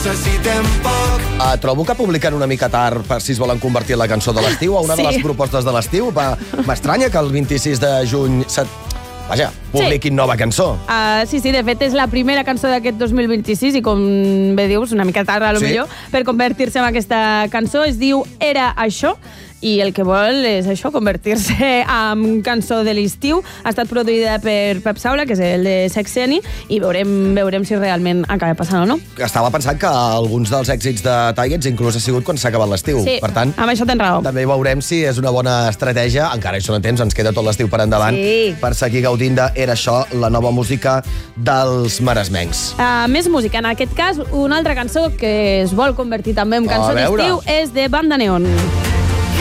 necessitem poc. Trobo que publiquen una mica tard per si es volen convertir en la cançó de l'estiu o una de les propostes de l'estiu. M'estranya que el 26 de juny publiquin nova cançó. Sí, de fet és la primera cançó d'aquest 2026 i com bé dius, una mica tard a lo millor per convertir-se en aquesta cançó. Es diu Era això i el que vol és això, convertir-se en cançó de l'estiu. Ha estat produïda per Pep Saula, que és el de Sexeni, i veurem si realment acaba passant o no. Estava pensant que alguns dels èxits de Tigers inclús ha sigut quan s'ha acabat l'estiu. Sí, per tant, amb això tens raó. També veurem si és una bona estratègia. Encara hi són a temps, ens queda tot l'estiu per endavant per seguir gaudint de Era això, la nova música dels maresmencs. Més música. En aquest cas, una altra cançó que es vol convertir també en cançó d'estiu és de Banda Neon.